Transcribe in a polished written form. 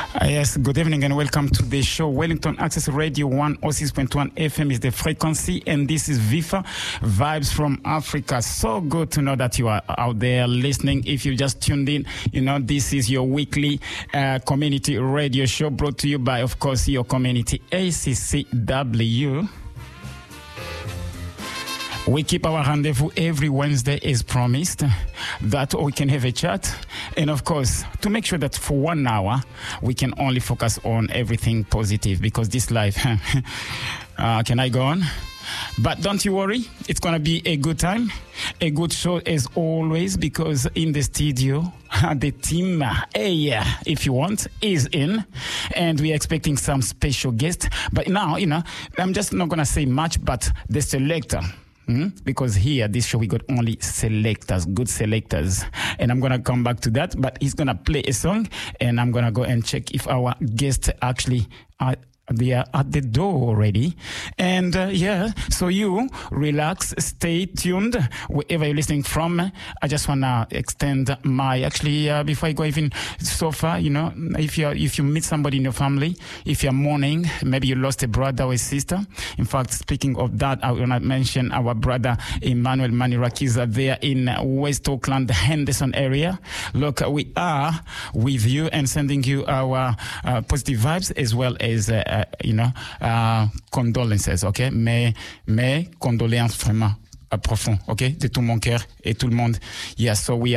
Yes, good evening and welcome to the show. Wellington Access Radio 106.1 FM is the frequency, and this is VIFA, Vibes from Africa. So good to know that you are out there listening. If you just tuned in, you know, this is your weekly community radio show brought to you by, of course, your community ACCW. We keep our rendezvous every Wednesday as promised, that we can have a chat. And of course, to make sure that for 1 hour, we can only focus on everything positive, because this life, can I go on? But don't you worry, it's going to be a good time, a good show as always, because in the studio, the team, if you want, is in, and we're expecting some special guests. But now, you know, I'm just not going to say much, but the selector, because here, this show, we got only selectors, good selectors. And I'm going to come back to that, but he's going to play a song, and I'm going to go and check if our guests actually are they are at the door already. And so you relax, stay tuned wherever you're listening from. I just want to extend my, before I go even so far, you know, if you meet somebody in your family, if you're mourning, maybe you lost a brother or a sister. In fact, speaking of that, I want to mention our brother Emmanuel Manirakiza there in West Auckland, Henderson area. Look, we are with you and sending you our positive vibes, as well as condolences, okay? Mes condoléances vraiment profondes, okay? De tout mon cœur et tout le monde. Yeah, so we